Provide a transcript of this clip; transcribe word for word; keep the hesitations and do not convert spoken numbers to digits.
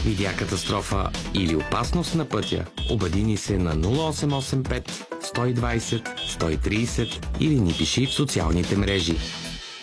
Видя катастрофа или опасност на пътя? Обади ни се на нула осем осем пет сто и двайсет сто и трийсет или ни пиши в социалните мрежи.